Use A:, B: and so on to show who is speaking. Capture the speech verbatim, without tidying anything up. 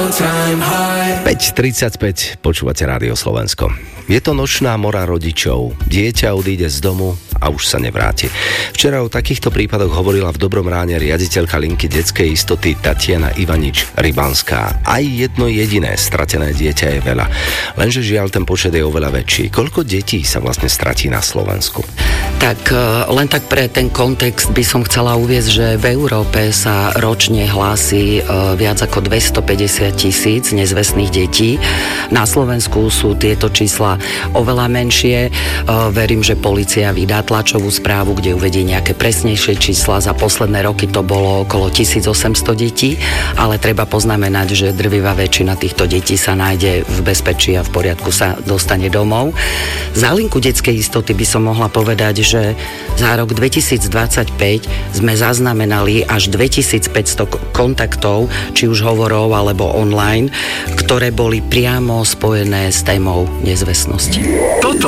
A: päť tridsaťpäť, počúvate Rádio Slovensko. Je to nočná mora rodičov. Dieťa odíde z domu a už sa nevráti. Včera o takýchto prípadoch hovorila v Dobrom ráne riaditeľka linky detskej istoty Tatiana Ivanič-Rybanská. Aj jedno jediné stratené dieťa je veľa. Lenže žiaľ, ten počet je oveľa väčší. Koľko detí sa vlastne stratí na Slovensku?
B: Tak len tak pre ten kontext by som chcela uviesť, že v Európe sa ročne hlási viac ako dvestopäťdesiat tisíc nezvestných detí. Na Slovensku sú tieto čísla oveľa menšie. Verím, že polícia vydá tlačovú správu, kde uvedie nejaké presnejšie čísla. Za posledné roky to bolo okolo tisícosemsto detí, ale treba poznamenať, že drvivá väčšina týchto detí sa nájde v bezpečí a v poriadku sa dostane domov. Za linku detskej istoty by som mohla povedať, že za rok dvetisícdvadsaťpäť sme zaznamenali až dvetisícpäťsto kontaktov, či už hovorov alebo online, ktoré boli priamo spojené s témou nezvestnosti.
C: Toto